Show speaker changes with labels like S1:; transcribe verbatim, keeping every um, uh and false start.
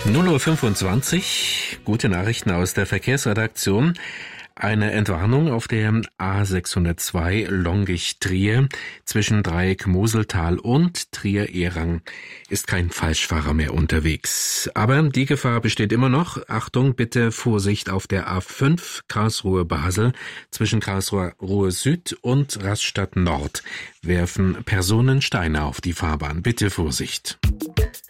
S1: null Uhr fünfundzwanzig, gute Nachrichten aus der Verkehrsredaktion. Eine Entwarnung auf der A sechshundertzwei Longich-Trier zwischen Dreieck Moseltal und Trier-Ehrang ist kein Falschfahrer mehr unterwegs. Aber die Gefahr besteht immer noch. Achtung, bitte Vorsicht auf der A fünf Karlsruhe-Basel zwischen Karlsruhe Süd und Rastatt Nord. Werfen Personen Steine auf die Fahrbahn. Bitte Vorsicht.